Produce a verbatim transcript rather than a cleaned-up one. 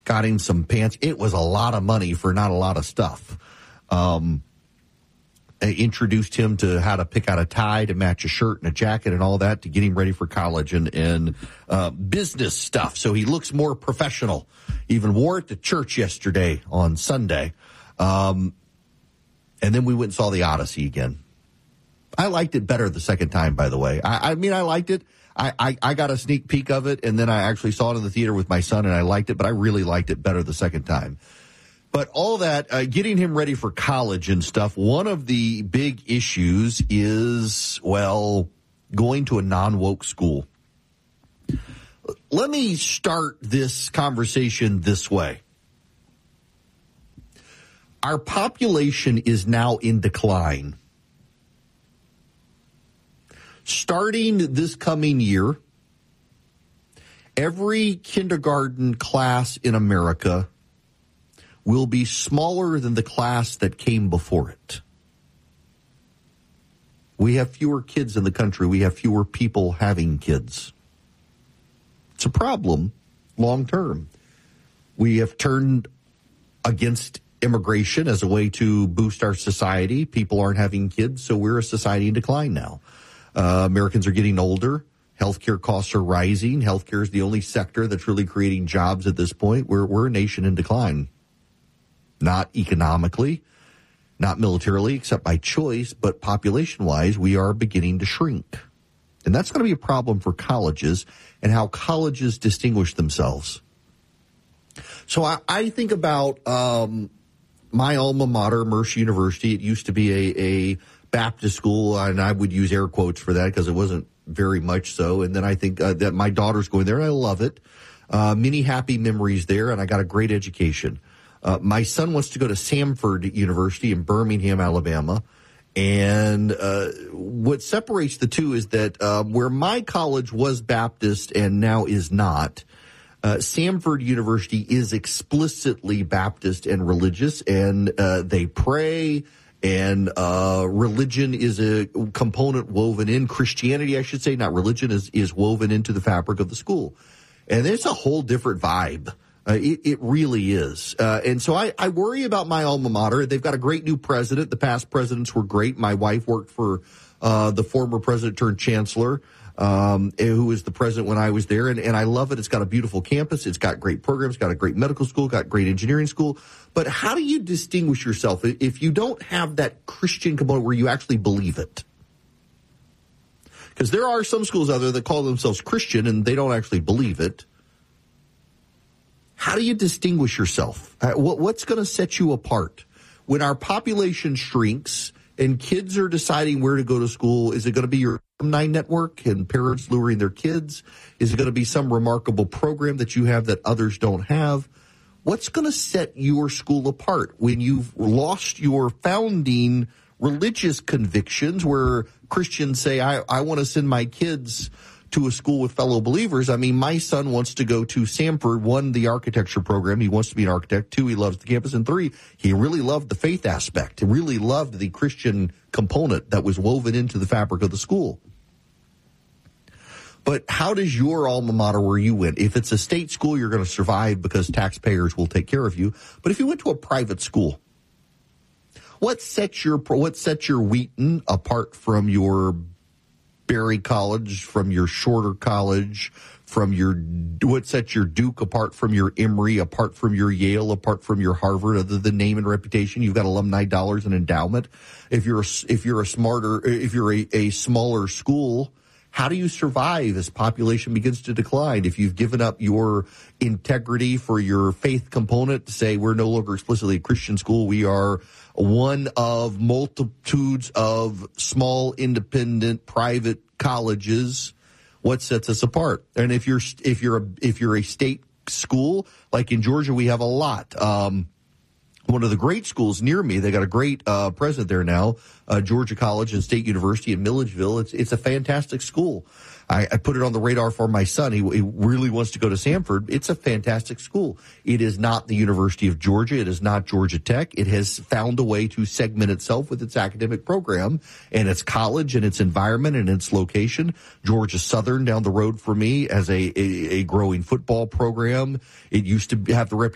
got him some pants. It was a lot of money for not a lot of stuff. Um, I introduced him to how to pick out a tie to match a shirt and a jacket and all that to get him ready for college and, and uh, business stuff. So he looks more professional. Even wore it to church yesterday on Sunday. Um, and then we went and saw the Odyssey again. I liked it better the second time, by the way. I, I mean, I liked it. I, I, I got a sneak peek of it, and then I actually saw it in the theater with my son, and I liked it, but I really liked it better the second time. But all that, uh, getting him ready for college and stuff, one of the big issues is, well, going to a non-woke school. Let me start this conversation this way. Our population is now in decline. Starting this coming year, every kindergarten class in America will be smaller than the class that came before it. We have fewer kids in the country. We have fewer people having kids. It's a problem long term. We have turned against immigration as a way to boost our society. People aren't having kids, so we're a society in decline now. Uh, Americans are getting older. Healthcare costs are rising. Healthcare is the only sector that's really creating jobs at this point. We're, we're a nation in decline. Not economically, not militarily, except by choice, but population-wise, we are beginning to shrink. And that's going to be a problem for colleges and how colleges distinguish themselves. So I, I think about um, my alma mater, Mercer University. It used to be a, a Baptist school, and I would use air quotes for that because it wasn't very much so. And then I think uh, that my daughter's going there, and I love it. Uh, many happy memories there, and I got a great education. Uh, my son wants to go to Samford University in Birmingham, Alabama. And uh, what separates the two is that uh, where my college was Baptist and now is not, uh, Samford University is explicitly Baptist and religious, and uh, they pray. And uh, religion is a component woven in. Christianity, I should say, not religion, is, is woven into the fabric of the school. And it's a whole different vibe. Uh, it, it really is. Uh, and so I, I worry about my alma mater. They've got a great new president. The past presidents were great. My wife worked for uh, the former president turned chancellor, um, who was the president when I was there. And, and I love it. It's got a beautiful campus. It's got great programs, got a great medical school, got great engineering school. But how do you distinguish yourself if you don't have that Christian component where you actually believe it? Because there are some schools out there that call themselves Christian and they don't actually believe it. How do you distinguish yourself? Uh, what, what's going to set you apart? When our population shrinks and kids are deciding where to go to school, is it going to be your alumni network and parents luring their kids? Is it going to be some remarkable program that you have that others don't have? What's going to set your school apart when you've lost your founding religious convictions where Christians say, I, I want to send my kids to a school with fellow believers? I mean, my son wants to go to Samford. One, the architecture program. He wants to be an architect. Two, he loves the campus. And three, he really loved the faith aspect. He really loved the Christian component that was woven into the fabric of the school. But how does your alma mater where you went? If it's a state school, you're going to survive because taxpayers will take care of you. But if you went to a private school, what sets your what sets your Wheaton apart from your Berry College, from your Shorter College, from your what sets your Duke apart from your Emory, apart from your Yale, apart from your Harvard, other than name and reputation? You've got alumni dollars and endowment. If you're a, if you're a smarter, if you're a, a smaller school, how do you survive as population begins to decline? If you've given up your integrity for your faith component to say we're no longer explicitly a Christian school, we are one of multitudes of small, independent, private colleges, what sets us apart? And if you're if you're a, if you're a state school, like in Georgia, we have a lot. Um, One of the great schools near me, they got a great uh, president there now, uh, Georgia College and State University in Milledgeville. It's it's a fantastic school. I, I put it on the radar for my son. He, he really wants to go to Samford. It's a fantastic school. It is not the University of Georgia. It is not Georgia Tech. It has found a way to segment itself with its academic program and its college and its environment and its location. Georgia Southern down the road for me has a, a, a growing football program. It used to have the reputation